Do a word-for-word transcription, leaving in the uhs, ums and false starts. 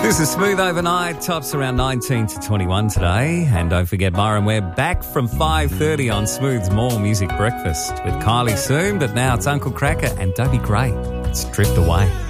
This is Smooth Overnight, tops around nineteen to twenty-one today. And don't forget, Myron, we're back from five thirty on Smooth's More Music Breakfast with Kylie soon, but now it's Uncle Cracker and Dobie Gray. It's Drift Away.